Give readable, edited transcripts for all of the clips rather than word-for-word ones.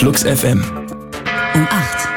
Flux FM. Um 8.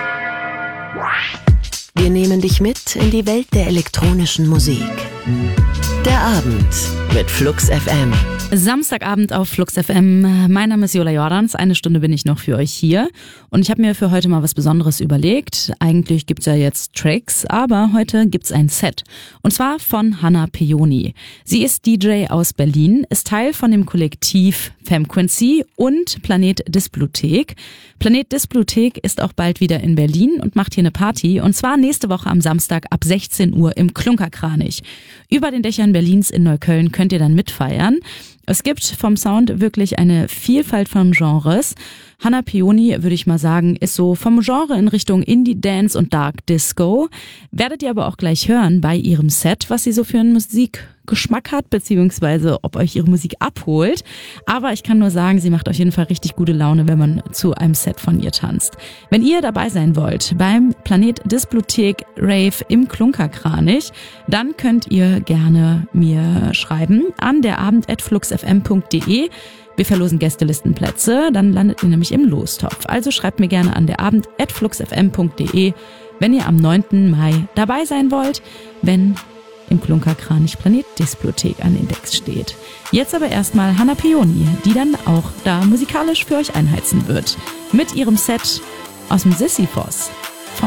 Wir nehmen dich mit in die Welt der elektronischen Musik. Der Abend mit Flux FM. Samstagabend auf Flux FM. Mein Name ist Jola Jordans. 1 Stunde bin ich noch für euch hier. Und ich habe mir für heute mal was Besonderes überlegt. Eigentlich gibt's ja jetzt Tracks, aber heute gibt's ein Set. Und zwar von Hannah Peony. Sie ist DJ aus Berlin, ist Teil von dem Kollektiv Femquincy und Planet Displothek. Planet Displothek ist auch bald wieder in Berlin und macht hier eine Party. Und zwar nächste Woche am Samstag ab 16 Uhr im Klunkerkranich. Über den Dächern Berlins in Neukölln könnt ihr dann mitfeiern. Es gibt vom Sound wirklich eine Vielfalt von Genres. Hannah Peony, würde ich mal sagen, ist so vom Genre in Richtung Indie Dance und Dark Disco. Werdet ihr aber auch gleich hören bei ihrem Set, was sie so für einen Musikgeschmack hat, beziehungsweise ob euch ihre Musik abholt. Aber ich kann nur sagen, sie macht auf jeden Fall richtig gute Laune, wenn man zu einem Set von ihr tanzt. Wenn ihr dabei sein wollt beim Planet Displothek Rave im Klunkerkranich, dann könnt ihr gerne mir schreiben an derabend@fluxfm.de. Wir verlosen Gästelistenplätze, dann landet ihr nämlich im Lostopf. Also schreibt mir gerne an derabend@fluxfm.de, wenn ihr am 9. Mai dabei sein wollt, wenn im Klunkerkranich Planet Displothek an Index steht. Jetzt aber erstmal Hannah Peony, die dann auch da musikalisch für euch einheizen wird. Mit ihrem Set aus dem Sisyphos.